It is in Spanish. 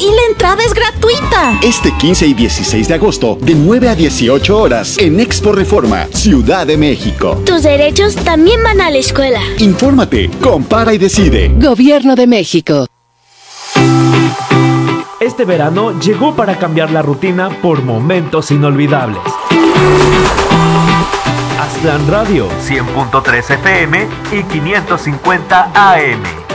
y la entrada es gratuita. Este 15 y 16 de agosto, de 9 a 18 horas, en Expo Reforma, Ciudad de México. Tus derechos también van a la escuela. Infórmate, compara y decide. Gobierno de México. Este verano llegó para cambiar la rutina por momentos inolvidables. Aztlán Radio, 100.3 FM y 550 AM.